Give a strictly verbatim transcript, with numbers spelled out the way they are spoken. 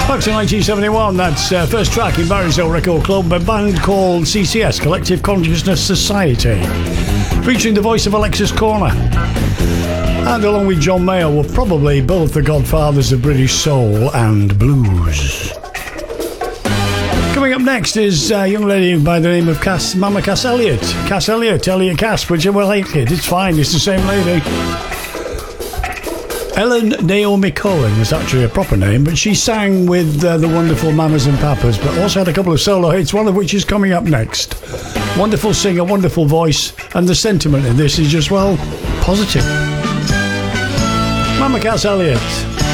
Back to nineteen seventy-one, that's uh, first track in Barry's Old Record Club, a band called C C S, Collective Consciousness Society, featuring the voice of Alexis Corner. And along with John Mayer were probably both the godfathers of British soul and blues. Coming up next is a young lady by the name of Cass, Mama Cass Elliott. Cass Elliott, Elliott Cass, but you will like it, it's fine, it's the same lady. Ellen Naomi Cohen was actually a proper name, but she sang with uh, the wonderful Mamas and Papas, but also had a couple of solo hits, one of which is coming up next. Wonderful singer, wonderful voice, and the sentiment in this is just, well, positive. Mama Cass Elliott.